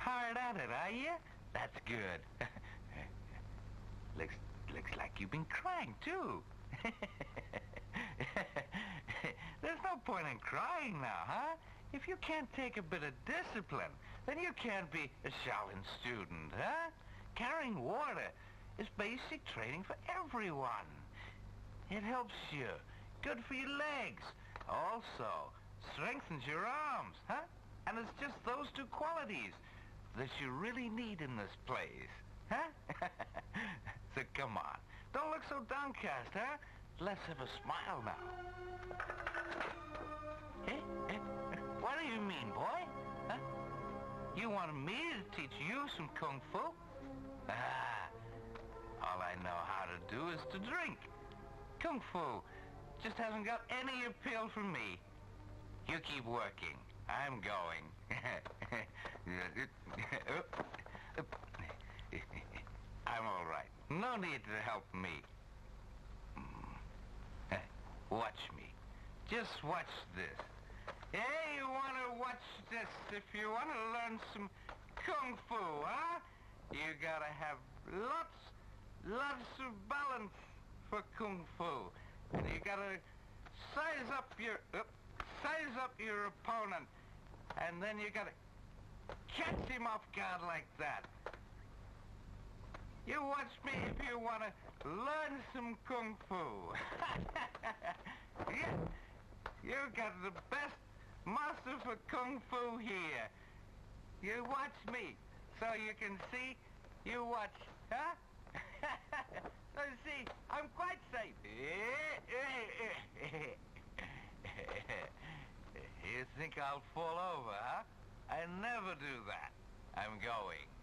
hard at it, are you? That's good. Looks like you've been crying, too. There's no point in crying now, huh? If you can't take a bit of discipline, then you can't be a Shaolin student, huh? Carrying water is basic training for everyone. It helps you. Good for your legs. Also, strengthens your arms, huh? And it's just those two qualities that you really need in this place, huh? So come on. Don't look so downcast, huh? Let's have a smile now. What do you mean, boy? Huh? You want me to teach you some kung fu? Ah, all I know how to do is to drink. Kung fu just hasn't got any appeal for me. You keep working. I'm going. I'm all right. No need to help me. Watch me. Just watch this. Hey, you want to watch this if you want to learn some kung fu, huh? You gotta have lots of balance for kung fu. And you gotta size up your opponent. And then you gotta catch him off guard like that. You watch me if you want to learn some kung fu. Yeah, you got the best master for kung fu here. You watch me so you can see. You watch, huh? So you see, I'm quite safe. You think I'll fall over, huh? I never do that. I'm going.